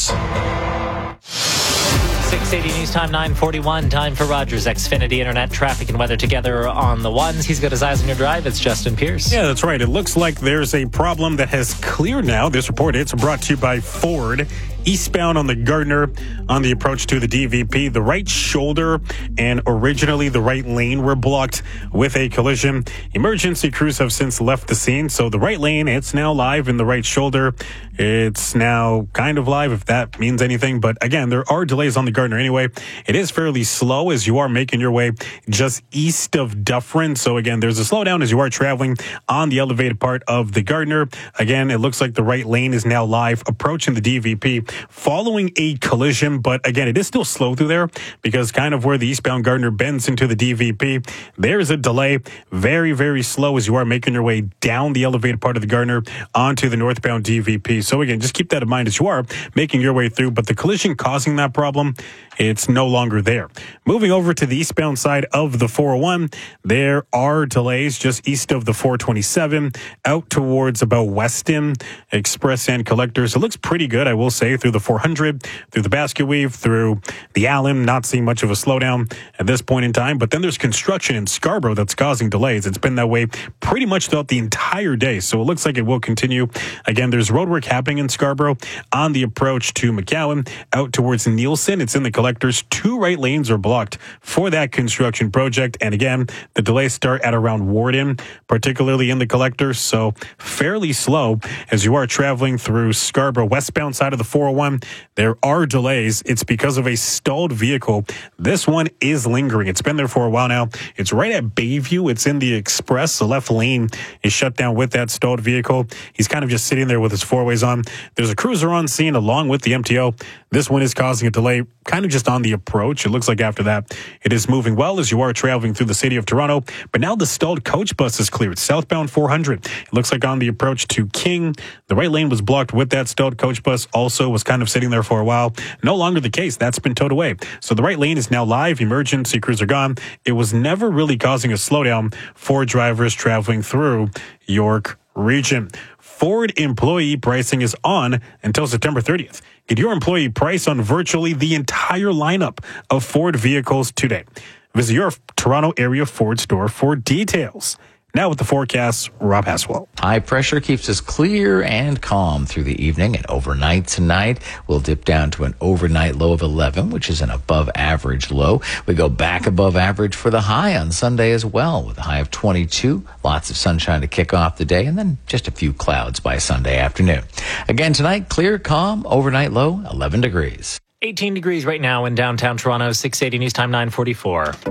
680 News Time, 9:41. Time for Rogers Xfinity Internet. Traffic and weather together on the ones. He's got his eyes on your drive. It's Justin Pierce. Yeah, that's right. It looks like there's a problem that has cleared now. This report, it's brought to you by Ford. Eastbound on the Gardner on the approach to the DVP. The right shoulder and originally the right lane were blocked with a collision. Emergency crews have since left the scene. So the right lane, it's now live, and the right shoulder, it's now kind of live, if that means anything. But again, there are delays on the Gardner anyway. It is fairly slow as you are making your way just east of Dufferin. So again, there's a slowdown as you are traveling on the elevated part of the Gardner. Again, it looks like the right lane is now live approaching the DVP following a collision. But again, it is still slow through there because kind of where the eastbound Gardner bends into the DVP, there's a delay. Very, very slow as you are making your way down the elevated part of the Gardner onto the northbound DVP. So again, just keep that in mind as you are making your way through. But the collision causing that problem, it's no longer there. Moving over to the eastbound side of the 401, there are delays just east of the 427 out towards about Weston, Express and Collectors. It looks pretty good, I will say, through the 400, through the Basket Weave, through the Allen. Not seeing much of a slowdown at this point in time. But then there's construction in Scarborough that's causing delays. It's been that way pretty much throughout the entire day. So it looks like it will continue. Again, there's roadwork happening in Scarborough on the approach to McCowan out towards Nielsen. It's in the Collectors. 2 right lanes are blocked for that construction project. And again, the delays start at around Warden, particularly in the Collectors. So fairly slow as you are traveling through Scarborough. Westbound side of the 401, there are delays. It's because of a stalled vehicle. This one is lingering. It's been there for a while now. It's right at Bayview. It's in the Express. The left lane is shut down with that stalled vehicle. He's kind of just sitting there with his 4-ways on. There's a cruiser on scene along with the MTO. This one is causing a delay kind of just on the approach. It looks like after that, it is moving well as you are traveling through the city of Toronto. But now the stalled coach bus is cleared. Southbound 400. It looks like on the approach to King, the right lane was blocked with that stalled coach bus. Also was kind of sitting there for a while. No longer the case. That's been towed away. So the right lane is now live. Emergency crews are gone. It was never really causing a slowdown for drivers traveling through York Region. Ford employee pricing is on until September 30th. Get your employee price on virtually the entire lineup of Ford vehicles today. Visit your Toronto area Ford store for details. Now with the forecast, Rob Haswell. High pressure keeps us clear and calm through the evening, and overnight tonight we'll dip down to an overnight low of 11, which is an above average low. We go back above average for the high on Sunday as well, with a high of 22. Lots of sunshine to kick off the day, and then just a few clouds by Sunday afternoon. Again tonight, clear, calm, overnight low, 11 degrees. 18 degrees right now in downtown Toronto, 680 News Time, 9:44.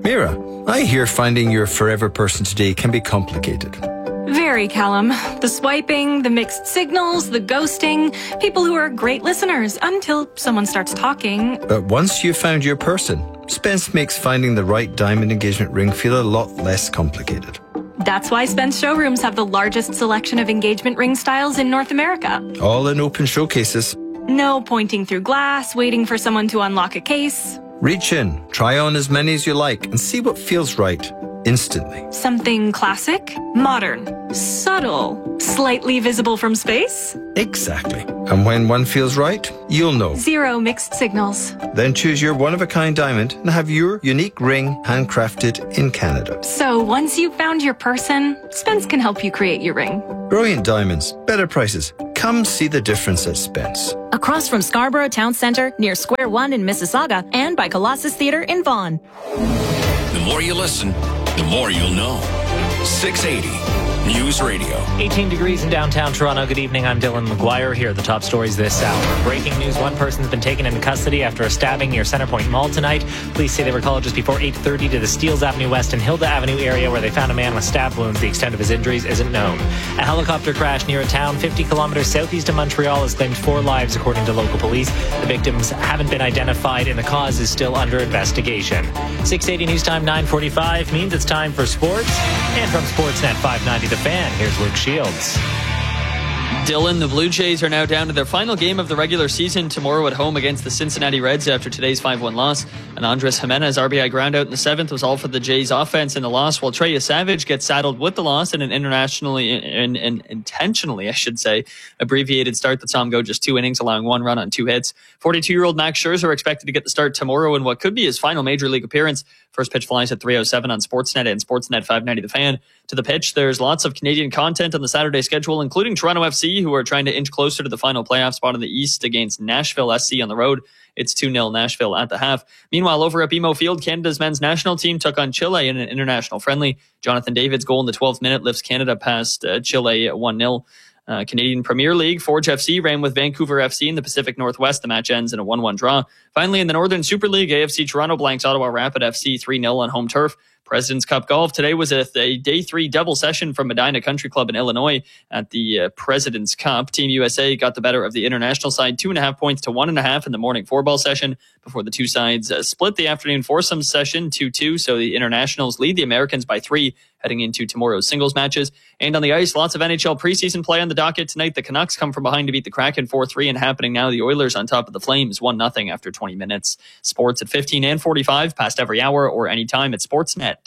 Mira, I hear finding your forever person today can be complicated. Very, Callum. The swiping, the mixed signals, the ghosting. People who are great listeners until someone starts talking. But once you've found your person, Spence makes finding the right diamond engagement ring feel a lot less complicated. That's why Spence showrooms have the largest selection of engagement ring styles in North America. All in open showcases. No pointing through glass, waiting for someone to unlock a case. Reach in, try on as many as you like, and see what feels right instantly. Something classic, modern, subtle, slightly visible from space. Exactly. And when one feels right, you'll know. 0 mixed signals. Then choose your one-of-a-kind diamond and have your unique ring handcrafted in Canada. So once you've found your person, Spence can help you create your ring. Brilliant diamonds, better prices. Come see the difference at Spence. Across from Scarborough Town Centre, near Square One in Mississauga, and by Colossus Theatre in Vaughan. The more you listen, the more you'll know. 680 News Radio. 18 degrees in downtown Toronto. Good evening. I'm Dylan McGuire. Here are the top stories this hour. Breaking news. One person's been taken into custody after a stabbing near Centrepoint Mall tonight. Police say they were called just before 8:30 to the Steeles Avenue West and Hilda Avenue area where they found a man with stab wounds. The extent of his injuries isn't known. A helicopter crash near a town 50 kilometers southeast of Montreal has claimed 4 lives, according to local police. The victims haven't been identified and the cause is still under investigation. 680 News Time 9:45 means it's time for sports. And from Sportsnet 590 The Fan, here's Luke Shields. Dylan, the Blue Jays are now down to their final game of the regular season tomorrow at home against the Cincinnati Reds after today's 5-1 loss. And Andres Jimenez RBI ground out in the 7th was all for the Jays offense in the loss, while Trey Savage gets saddled with the loss in an intentionally, I should say, abbreviated start that saw him go just 2 innings, allowing 1 run on 2 hits. 42-year-old Max Scherzer expected to get the start tomorrow in what could be his final major league appearance. First pitch flies at 3:07 on Sportsnet and Sportsnet 590 The Fan. To the pitch, there's lots of Canadian content on the Saturday schedule, including Toronto FC, who are trying to inch closer to the final playoff spot in the East against Nashville SC on the road. It's 2-0 Nashville at the half. Meanwhile, over at BMO Field, Canada's men's national team took on Chile in an international friendly. Jonathan David's goal in the 12th minute lifts Canada past Chile 1-0. Canadian Premier League, Forge FC ran with Vancouver FC in the Pacific Northwest. The match ends in a 1-1 draw. Finally, in the Northern Super League, AFC Toronto blanks Ottawa Rapid FC 3-0 on home turf. President's Cup Golf. Today was a day 3 double session from Medina Country Club in Illinois at the President's Cup. Team USA got the better of the international side, 2.5 points to 1.5 in the morning 4-ball session before the two sides split the afternoon foursome session 2-2. So the internationals lead the Americans by 3 heading into tomorrow's singles matches. And on the ice, lots of NHL preseason play on the docket tonight. The Canucks come from behind to beat the Kraken 4-3, and happening now, the Oilers on top of the Flames 1-0 after 20 minutes. Sports at 15 and 45, past every hour or anytime at Sportsnet.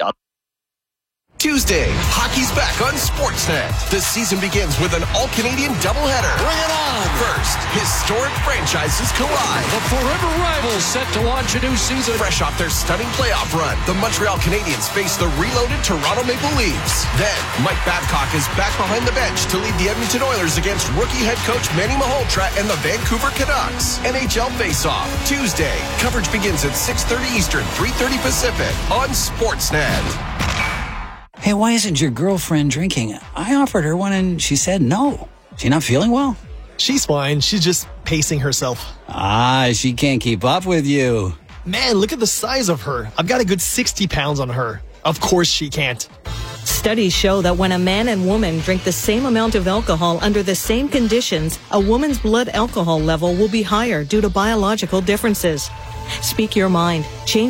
Tuesday, hockey's back on Sportsnet. The season begins with an all-Canadian doubleheader. Bring it on! First, historic franchises collide. The forever rivals set to launch a new season. Fresh off their stunning playoff run, the Montreal Canadiens face the reloaded Toronto Maple Leafs. Then, Mike Babcock is back behind the bench to lead the Edmonton Oilers against rookie head coach Manny Malhotra and the Vancouver Canucks. NHL Face-Off, Tuesday. Coverage begins at 6:30 Eastern, 3:30 Pacific on Sportsnet. Hey, why isn't your girlfriend drinking? I offered her one and she said no. She not feeling well? She's fine. She's just pacing herself. She can't keep up with you. Man, look at the size of her. I've got a good 60 pounds on her. Of course she can't. Studies show that when a man and woman drink the same amount of alcohol under the same conditions, a woman's blood alcohol level will be higher due to biological differences. Speak your mind.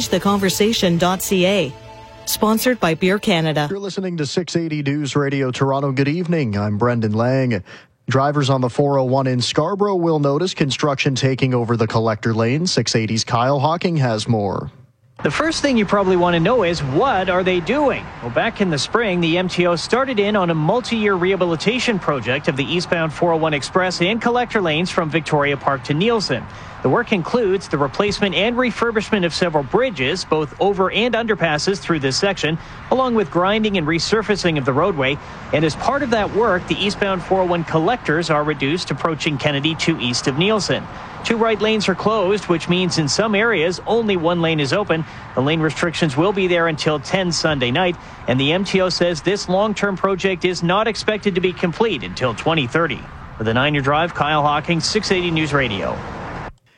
ChangeTheConversation.ca. Sponsored by Beer Canada. You're listening to 680 News Radio Toronto. Good evening. I'm Brendan Lang. Drivers on the 401 in Scarborough will notice construction taking over the collector lane. 680's Kyle Hawking has more. The first thing you probably want to know is, what are they doing? Well, back in the spring, the MTO started in on a multi-year rehabilitation project of the eastbound 401 Express and collector lanes from Victoria Park to Nielsen. The work includes the replacement and refurbishment of several bridges, both over and underpasses through this section, along with grinding and resurfacing of the roadway. And as part of that work, the eastbound 401 collectors are reduced, approaching Kennedy to east of Nielsen. 2 right lanes are closed, which means in some areas only 1 lane is open. The lane restrictions will be there until 10 Sunday night, and the MTO says this long-term project is not expected to be complete until 2030. For the 9-Year Drive, Kyle Hawking, 680 News Radio.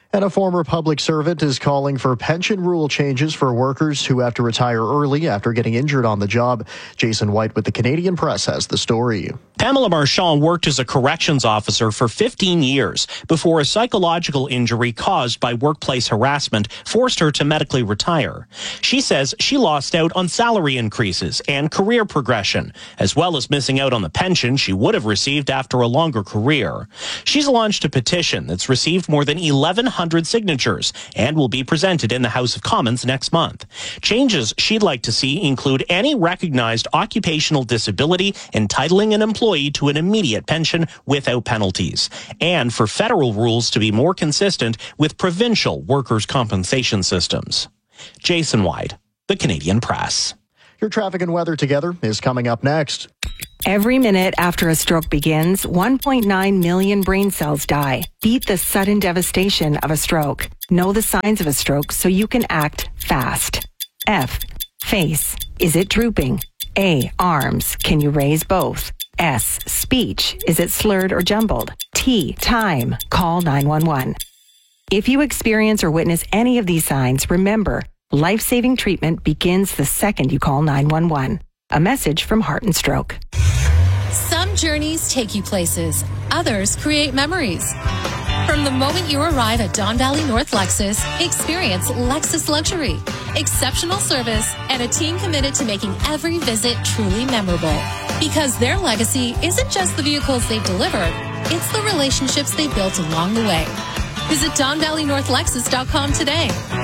And a former public servant is calling for pension rule changes for workers who have to retire early after getting injured on the job. Jason White with the Canadian Press has the story. Pamela Marchand worked as a corrections officer for 15 years before a psychological injury caused by workplace harassment forced her to medically retire. She says she lost out on salary increases and career progression, as well as missing out on the pension she would have received after a longer career. She's launched a petition that's received more than 1,100 signatures and will be presented in the House of Commons next month. Changes she'd like to see include any recognized occupational disability entitling an employee to an immediate pension without penalties, and for federal rules to be more consistent with provincial workers' compensation systems. Jason White, the Canadian Press. Your traffic and weather together is coming up next. Every minute after a stroke begins, 1.9 million brain cells die. Beat the sudden devastation of a stroke. Know the signs of a stroke so you can act fast. F. Face. Is it drooping? A. Arms. Can you raise both? S. Speech. Is it slurred or jumbled? T. Time. Call 911. If you experience or witness any of these signs, remember, life-saving treatment begins the second you call 911. A message from Heart and Stroke. Some journeys take you places. Others create memories. From the moment you arrive at Don Valley North Lexus, experience Lexus Luxury. Exceptional service and a team committed to making every visit truly memorable. Because their legacy isn't just the vehicles they've delivered, it's the relationships they built along the way. Visit DonValleyNorthLexus.com today.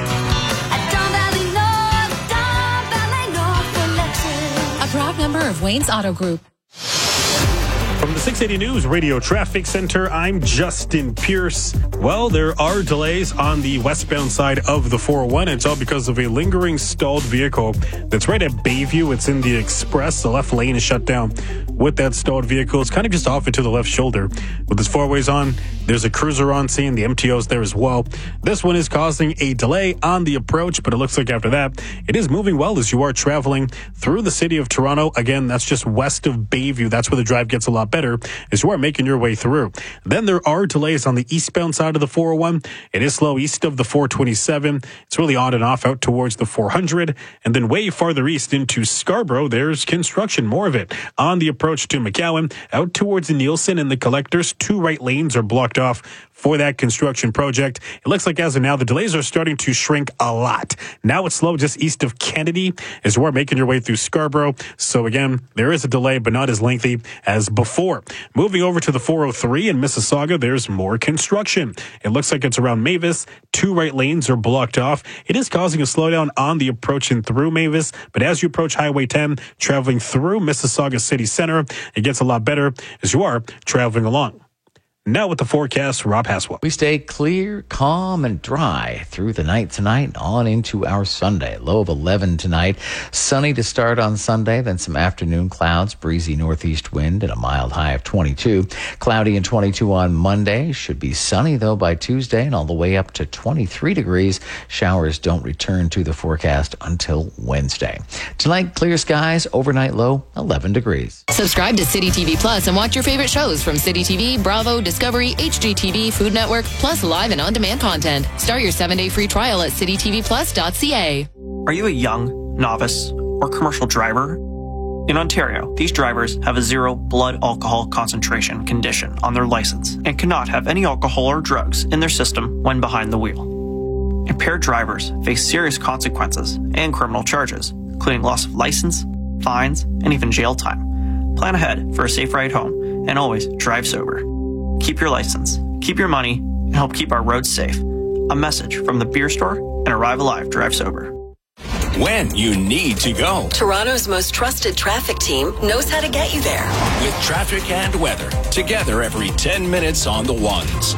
A proud member of Wayne's Auto Group. From the 680 News Radio Traffic Center, I'm Justin Pierce. Well, there are delays on the westbound side of the 401. It's all because of a lingering stalled vehicle that's right at Bayview. It's in the Express. The left lane is shut down with that stalled vehicle. It's kind of just off into the left shoulder. With this four-ways on, there's a cruiser on scene. The MTO's there as well. This one is causing a delay on the approach, but it looks like after that, it is moving well as you are traveling through the city of Toronto. Again, that's just west of Bayview. That's where the drive gets a lot better as you are making your way through. Then there are delays on the eastbound side of the 401. It is slow east of the 427. It's really on and off out towards the 400. And then way farther east into Scarborough, there's construction, more of it. On the approach to McCowan, out towards Nielsen and the Collectors, 2 right lanes are blocked off for that construction project. It looks like as of now, the delays are starting to shrink a lot. Now it's slow just east of Kennedy as you are making your way through Scarborough. So again, there is a delay, but not as lengthy as before. Moving over to the 403 in Mississauga, there's more construction. It looks like it's around Mavis. 2 right lanes are blocked off. It is causing a slowdown on the approach and through Mavis, but as you approach Highway 10, traveling through Mississauga City Center, it gets a lot better as you are traveling along. Now with the forecast, Rob Haswell. We stay clear, calm, and dry through the night tonight on into our Sunday. Low of 11 tonight. Sunny to start on Sunday, then some afternoon clouds, breezy northeast wind, and a mild high of 22. Cloudy and 22 on Monday. Should be sunny, though, by Tuesday, and all the way up to 23 degrees. Showers don't return to the forecast until Wednesday. Tonight, clear skies, overnight low 11 degrees. Subscribe to City TV Plus and watch your favorite shows from City TV, Bravo, Discovery, HGTV, Food Network, plus live and on-demand content. Start your 7-day free trial at citytvplus.ca. Are you a young, novice, or commercial driver? In Ontario, these drivers have a 0 blood alcohol concentration condition on their license and cannot have any alcohol or drugs in their system when behind the wheel. Impaired drivers face serious consequences and criminal charges, including loss of license, fines, and even jail time. Plan ahead for a safe ride home and always drive sober. Keep your license, keep your money, and help keep our roads safe. A message from the beer store and Arrive Alive Drive Sober. When you need to go. Toronto's most trusted traffic team knows how to get you there. With traffic and weather, together every 10 minutes on the ones.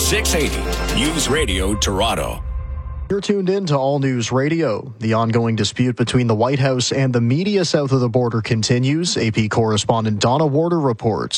680 News Radio Toronto. You're tuned in to All News Radio. The ongoing dispute between the White House and the media south of the border continues. AP correspondent Donna Warder reports.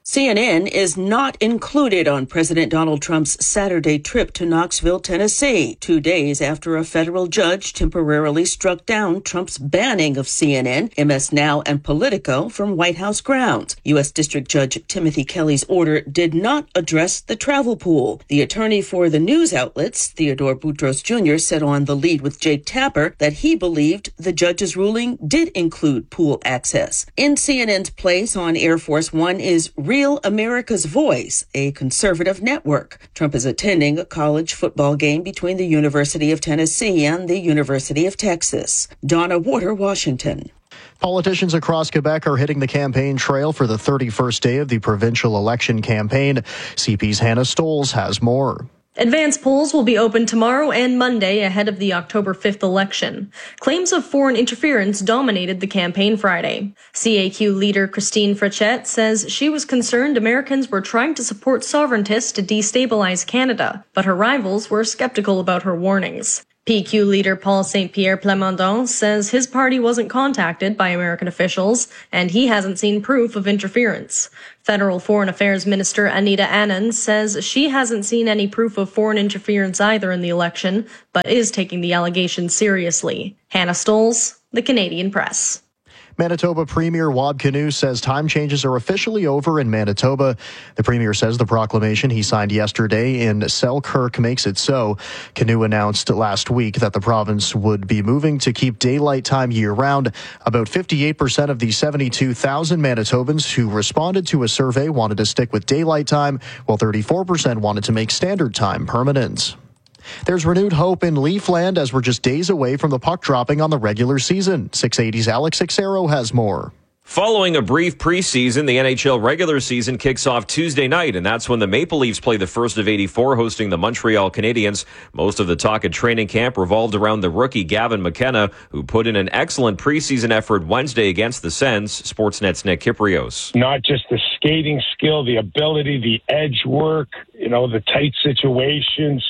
CNN is not included on President Donald Trump's Saturday trip to Knoxville, Tennessee, 2 days after a federal judge temporarily struck down Trump's banning of CNN, MS Now, and Politico from White House grounds. U.S. District Judge Timothy Kelly's order did not address the travel pool. The attorney for the news outlets, Theodore Boutros Jr., said on The Lead with Jake Tapper that he believed the judge's ruling did include pool access. In CNN's place on Air Force One is Real America's Voice, a conservative network. Trump is attending a college football game between the University of Tennessee and the University of Texas. Donna Warder, Washington. Politicians across Quebec are hitting the campaign trail for the 31st day of the provincial election campaign. CP's Hannah Stolz has more. Advance polls will be open tomorrow and Monday ahead of the October 5th election. Claims of foreign interference dominated the campaign Friday. CAQ leader Christine Frechette says she was concerned Americans were trying to support sovereigntists to destabilize Canada, but her rivals were skeptical about her warnings. PQ leader Paul Saint-Pierre Plamondon says his party wasn't contacted by American officials, and he hasn't seen proof of interference. Federal Foreign Affairs Minister Anita Anand says she hasn't seen any proof of foreign interference either in the election, but is taking the allegations seriously. Hannah Stolz, The Canadian Press. Manitoba Premier Wab Kinew says time changes are officially over in Manitoba. The Premier says the proclamation he signed yesterday in Selkirk makes it so. Kinew announced last week that the province would be moving to keep daylight time year-round. About 58% of the 72,000 Manitobans who responded to a survey wanted to stick with daylight time, while 34% wanted to make standard time permanent. There's renewed hope in Leafland as we're just days away from the puck dropping on the regular season. 680's Alex Sixero has more. Following a brief preseason, the NHL regular season kicks off Tuesday night, and that's when the Maple Leafs play the first of 84, hosting the Montreal Canadiens. Most of the talk at training camp revolved around the rookie Gavin McKenna, who put in an excellent preseason effort Wednesday against the Sens. Sportsnet's Nick Kyprios. Not just the skating skill, the ability, the edge work, the tight situations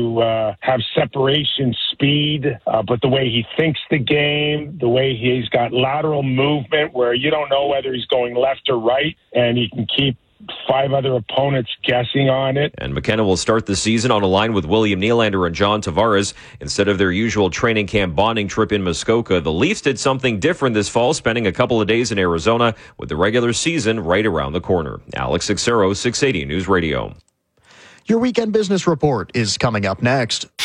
to have separation speed, but the way he thinks the game, the way he's got lateral movement where you don't know whether he's going left or right, and he can keep 5 other opponents guessing on it. And McKenna will start the season on a line with William Nylander and John Tavares instead of their usual training camp bonding trip in Muskoka. The Leafs did something different this fall, spending a couple of days in Arizona with the regular season right around the corner. Alex Sixero, 680 News Radio. Your weekend business report is coming up next.